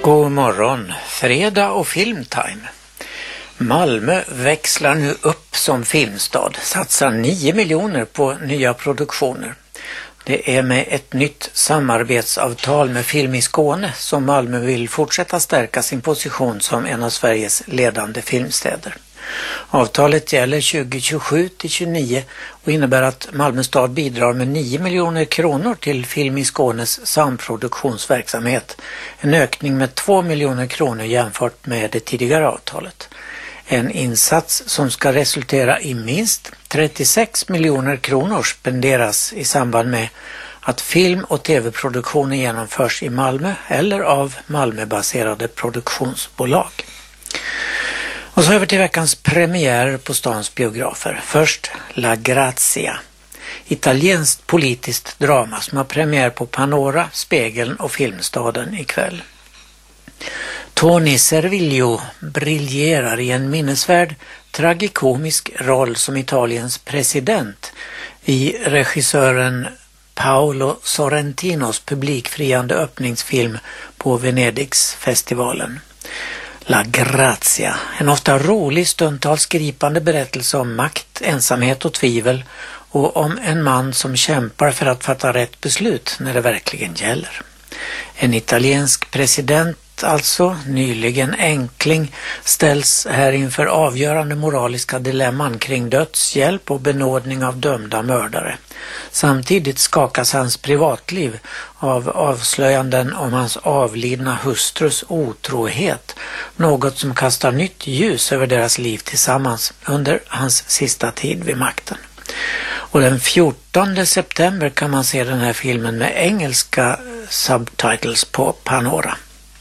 God morgon, fredag och filmtime. Malmö växlar nu upp som filmstad, satsar 9 miljoner på nya produktioner. Det är med ett nytt samarbetsavtal med Film i Skåne som Malmö vill fortsätta stärka sin position som en av Sveriges ledande filmstäder. Avtalet gäller 2027-29 och innebär att Malmö stad bidrar med 9 miljoner kronor till Film i Skånes samproduktionsverksamhet. En ökning med 2 miljoner kronor jämfört med det tidigare avtalet. En insats som ska resultera i minst 36 miljoner kronor spenderas i samband med att film- och tv-produktioner genomförs i Malmö eller av Malmöbaserade produktionsbolag. Och så över till veckans premiär på stans biografer. Först La Grazia. Italienskt politiskt drama som har premiär på Panora, Spegeln och Filmstaden ikväll. Tony Servillo briljerar i en minnesvärd tragikomisk roll som Italiens president i regissören Paolo Sorrentinos publikfriande öppningsfilm på Venedigsfestivalen. La Grazia, en ofta rolig, stundtals gripande berättelse om makt, ensamhet och tvivel och om en man som kämpar för att fatta rätt beslut när det verkligen gäller. En italiensk president, alltså nyligen enkling, ställs här inför avgörande moraliska dilemman kring dödshjälp och benådning av dömda mördare. Samtidigt skakas hans privatliv av avslöjanden om hans avlidna hustrus otrohet, något som kastar nytt ljus över deras liv tillsammans under hans sista tid vid makten. Och den 14 september kan man se den här filmen med engelska subtitles på Panora.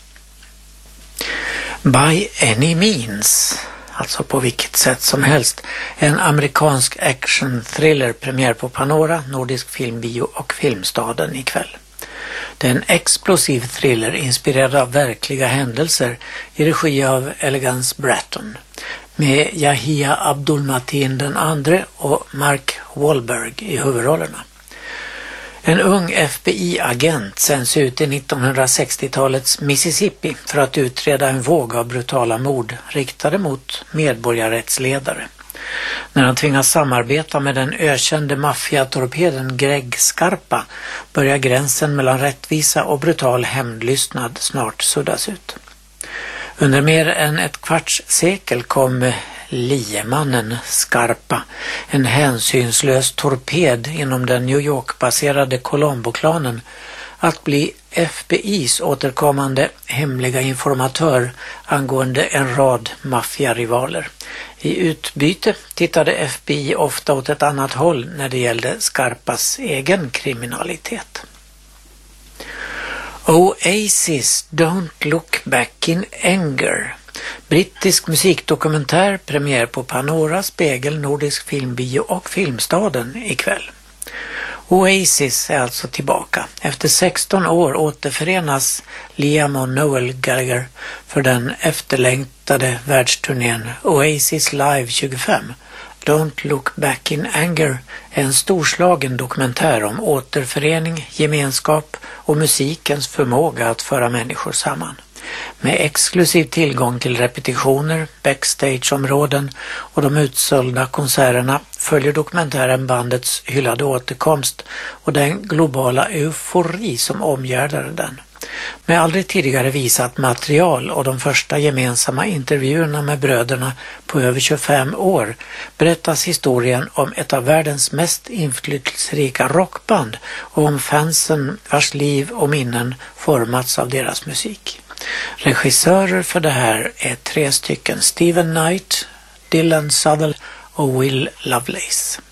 By Any Means, alltså på vilket sätt som helst, en amerikansk action-thriller premiär på Panora, Nordisk filmbio och Filmstaden ikväll. Det är en explosiv thriller inspirerad av verkliga händelser i regi av Elegance Bratton med Yahya Abdul-Mateen den andre och Mark Wahlberg i huvudrollerna. En ung FBI-agent sänds ut i 1960-talets Mississippi för att utreda en våg av brutala mord riktade mot medborgarrättsledare. När han tvingas samarbeta med den ökände maffiatorpeden Greg Scarpa börjar gränsen mellan rättvisa och brutal hämndlystnad snart suddas ut. Under mer än ett kvarts sekel kom liemannen Scarpa, en hänsynslös torped inom den New York-baserade Colombo-klanen, att bli FBI:s återkommande hemliga informatör angående en rad maffiarivaler. I utbyte tittade FBI ofta åt ett annat håll när det gällde Scarpas egen kriminalitet. Oasis Don't Look Back in Anger. Brittisk musikdokumentär, premiär på Panora, Spegel, Nordisk filmbio och Filmstaden ikväll. Oasis är alltså tillbaka. Efter 16 år återförenas Liam och Noel Gallagher för den efterlängtade världsturnén Oasis Live 25. Don't Look Back in Anger är en storslagen dokumentär om återförening, gemenskap och musikens förmåga att föra människor samman. Med exklusiv tillgång till repetitioner, backstageområden och de utsålda konserterna följer dokumentären bandets hyllade återkomst och den globala eufori som omgärdar den. Med aldrig tidigare visat material och de första gemensamma intervjuerna med bröderna på över 25 år berättas historien om ett av världens mest inflytelserika rockband och om fansen vars liv och minnen formats av deras musik. Regissörer för det här är 3 stycken: Steven Knight, Dylan Sutherland och Will Lovelace.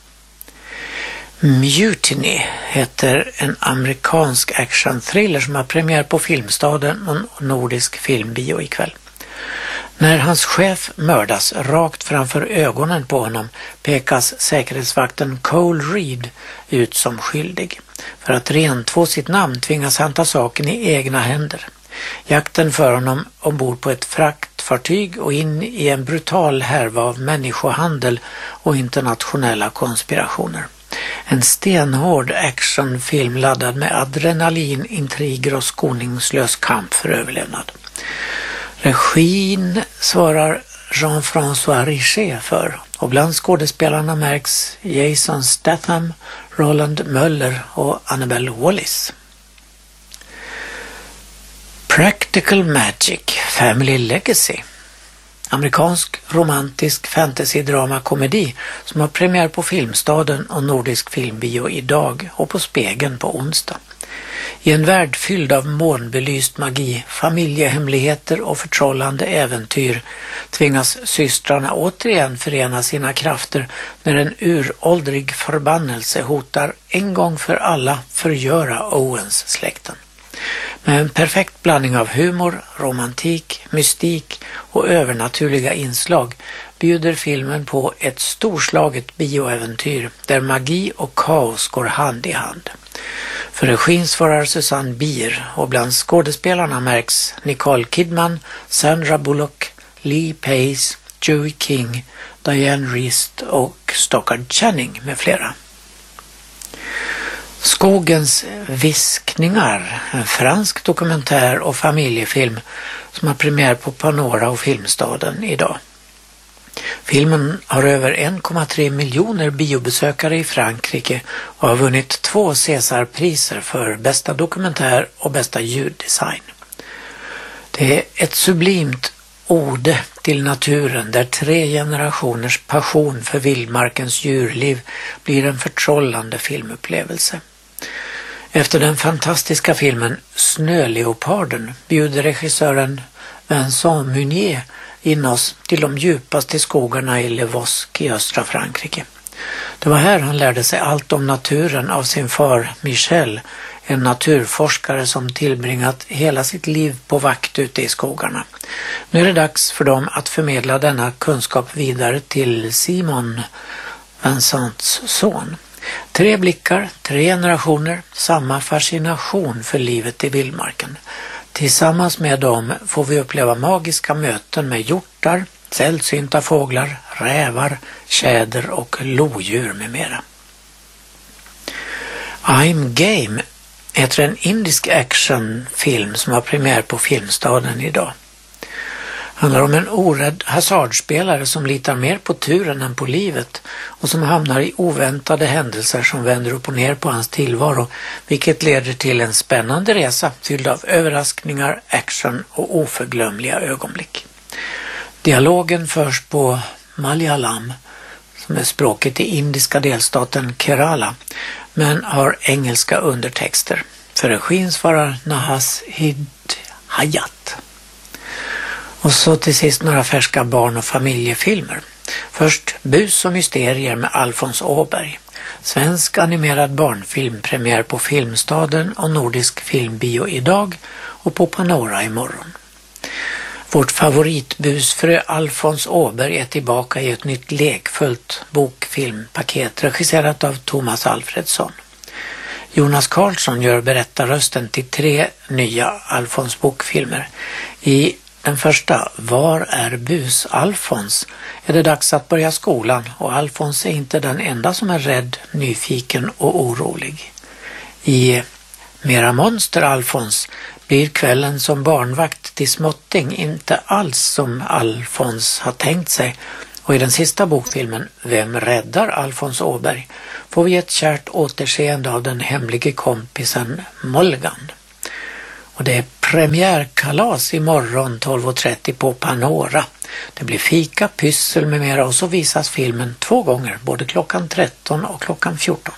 Mutiny heter en amerikansk action-thriller som har premiär på Filmstaden och Nordisk filmbio ikväll. När hans chef mördas rakt framför ögonen på honom pekas säkerhetsvakten Cole Reed ut som skyldig. För att rentvå sitt namn tvingas han ta saken i egna händer. Jakten för honom ombord på ett fraktfartyg och in i en brutal härva av människohandel och internationella konspirationer. En stenhård actionfilm laddad med adrenalin, intriger och skoningslös kamp för överlevnad. Regin svarar Jean-François Richet för, och bland skådespelarna märks Jason Statham, Roland Möller och Annabelle Wallis. Practical Magic, Family Legacy. Amerikansk romantisk fantasy-drama-komedi som har premiär på Filmstaden och Nordisk filmbio idag och på Spegeln på onsdag. I en värld fylld av månbelyst magi, familjehemligheter och förtrollande äventyr tvingas systrarna återigen förena sina krafter när en uråldrig förbannelse hotar en gång för alla förgöra Owens-släkten. Med en perfekt blandning av humor, romantik, mystik och övernaturliga inslag bjuder filmen på ett storslaget bioäventyr där magi och kaos går hand i hand. För regin svarar Susanne Bier och bland skådespelarna märks Nicole Kidman, Sandra Bullock, Lee Pace, Joey King, Diane Reist och Stockard Channing med flera. Skogens viskningar, en fransk dokumentär och familjefilm som har premiär på Panora och Filmstaden idag. Filmen har över 1,3 miljoner biobesökare i Frankrike och har vunnit 2 Césarpriser för bästa dokumentär och bästa ljuddesign. Det är ett sublimt ode till naturen där 3 generationers passion för vildmarkens djurliv blir en förtrollande filmupplevelse. Efter den fantastiska filmen Snöleoparden bjuder regissören Vincent Munier in oss till de djupaste skogarna i Le Vosque i östra Frankrike. Det var här han lärde sig allt om naturen av sin far Michel, en naturforskare som tillbringat hela sitt liv på vakt ute i skogarna. Nu är det dags för dem att förmedla denna kunskap vidare till Simon, Vincents son. 3 blickar, 3 generationer, samma fascination för livet i vildmarken. Tillsammans med dem får vi uppleva magiska möten med hjortar, sällsynta fåglar, rävar, tjäder och lodjur med mera. I'm Game heter en indisk actionfilm som har premiär på Filmstaden idag. Handlar om en orädd hasardspelare som litar mer på turen än på livet och som hamnar i oväntade händelser som vänder upp och ner på hans tillvaro, vilket leder till en spännande resa fylld av överraskningar, action och oförglömliga ögonblick. Dialogen förs på Malayalam, som är språket i indiska delstaten Kerala, men har engelska undertexter. För regin svarar Nahas Hidayat. Och så till sist några färska barn- och familjefilmer. Först Bus och mysterier med Alfons Åberg. Svensk animerad barnfilm premiär på Filmstaden och Nordisk filmbio idag och på Panora imorgon. Vårt favoritbusfrö Alfons Åberg är tillbaka i ett nytt lekfullt bokfilmpaket regisserat av Thomas Alfredsson. Jonas Karlsson gör berättarrösten till 3 nya Alfons bokfilmer. I den första, Var är bus Alfons, är det dags att börja skolan och Alfons är inte den enda som är rädd, nyfiken och orolig. I Mera monster Alfons blir kvällen som barnvakt till småtting inte alls som Alfons har tänkt sig, och i den sista bokfilmen Vem räddar Alfons Åberg får vi ett kärt återseende av den hemlige kompisen Molgan. Och det är premiärkalas imorgon 12.30 på Panora. Det blir fika, pyssel med mera och så visas filmen 2 gånger, både klockan 13 och klockan 14.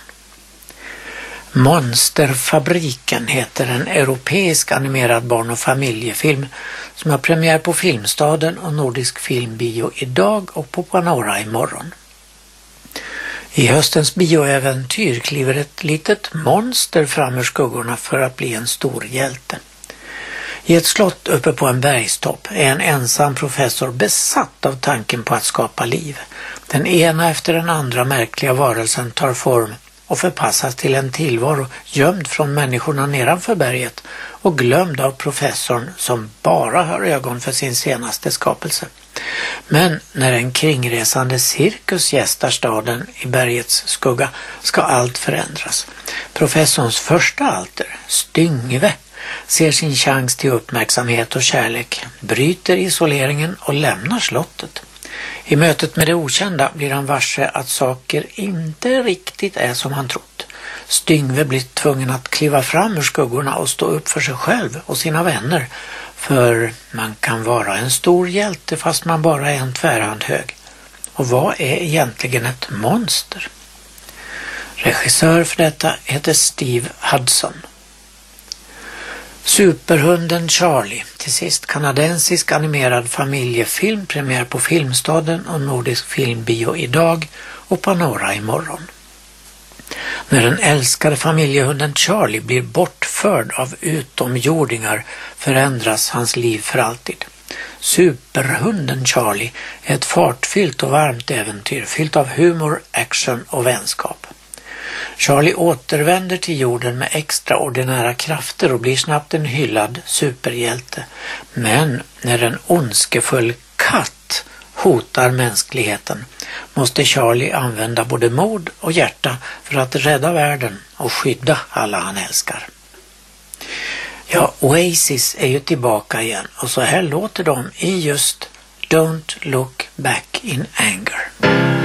Monsterfabriken heter en europeisk animerad barn- och familjefilm som har premiär på Filmstaden och Nordisk filmbio idag och på Panora imorgon. I höstens bioäventyr kliver ett litet monster fram ur skuggorna för att bli en stor hjälte. I ett slott uppe på en bergstopp är en ensam professor besatt av tanken på att skapa liv. Den ena efter den andra märkliga varelsen tar form och förpassas till en tillvaro gömd från människorna nedanför berget och glömd av professorn som bara har ögon för sin senaste skapelse. Men när en kringresande cirkus gästar staden i bergets skugga ska allt förändras. Professorns första alter, Styngve, ser sin chans till uppmärksamhet och kärlek, bryter isoleringen och lämnar slottet. I mötet med det okända blir han varse att saker inte riktigt är som han trott. Styngve blir tvungen att kliva fram ur skuggorna och stå upp för sig själv och sina vänner, för man kan vara en stor hjälte fast man bara är en tvärhand hög. Och vad är egentligen ett monster? Regissör för detta heter Steve Hudson. Superhunden Charlie, till sist kanadensisk animerad familjefilm, premiär på Filmstaden och Nordisk filmbio idag och Panora imorgon. När den älskade familjehunden Charlie blir bortförd av utomjordingar förändras hans liv för alltid. Superhunden Charlie är ett fartfyllt och varmt äventyr fyllt av humor, action och vänskap. Charlie återvänder till jorden med extraordinära krafter och blir snabbt en hyllad superhjälte. Men när en ondskefull katt hotar mänskligheten måste Charlie använda både mod och hjärta för att rädda världen och skydda alla han älskar. Ja, Oasis är ju tillbaka igen och så här låter de i just Don't Look Back in Anger.